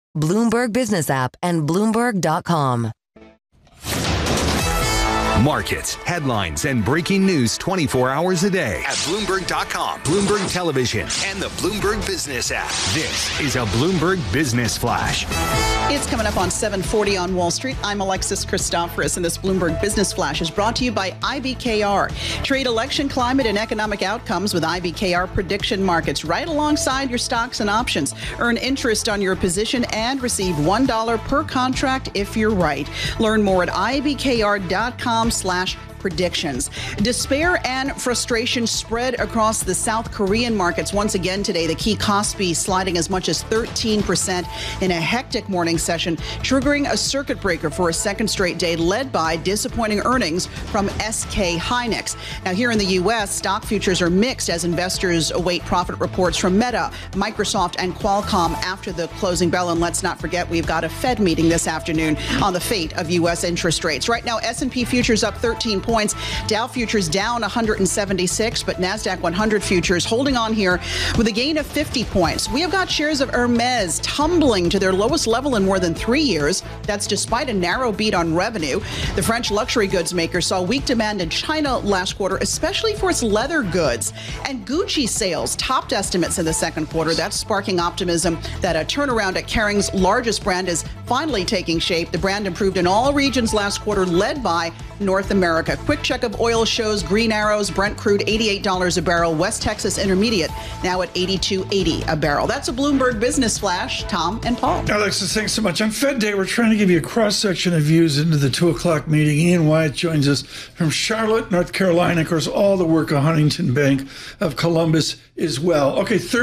Bloomberg Business App, and Bloomberg.com. Markets, headlines, and breaking news 24 hours a day at Bloomberg.com, Bloomberg Television, and the Bloomberg Business app. This is a Bloomberg Business Flash. It's coming up on 7:40 on Wall Street. I'm Alexis Christoforous, and this Bloomberg Business Flash is brought to you by IBKR. Trade election climate and economic outcomes with IBKR prediction markets right alongside your stocks and options. Earn interest on your position and receive $1 per contract if you're right. Learn more at ibkr.com/predictions. Despair and frustration spread across the South Korean markets once again today. The key Kospi sliding as much as 13% in a hectic morning session, triggering a circuit breaker for a second straight day led by disappointing earnings from SK Hynix. Now here in the U.S., stock futures are mixed as investors await profit reports from Meta, Microsoft, and Qualcomm after the closing bell. And let's not forget, we've got a Fed meeting this afternoon on the fate of U.S. interest rates. Right now, S&P futures up 13 points. Dow futures down 176, but NASDAQ 100 futures holding on here with a gain of 50 points. We have got shares of Hermes tumbling to their lowest level in more than 3 years. That's despite a narrow beat on revenue. The French luxury goods maker saw weak demand in China last quarter, especially for its leather goods. And Gucci sales topped estimates in the second quarter. That's sparking optimism that a turnaround at Kering's largest brand is finally taking shape. The brand improved in all regions last quarter, led by North America. Quick check of oil shows Green Arrows, Brent crude $88 a barrel, West Texas Intermediate now at $82.80 a barrel. That's a Bloomberg Business Flash. Tom and Paul. Alexis, thanks so much. On Fed Day, we're trying to give you a cross-section of views into the 2 o'clock meeting. Ian Wyatt joins us from Charlotte, North Carolina. Of course, all the work of Huntington Bank of Columbus as well. Okay,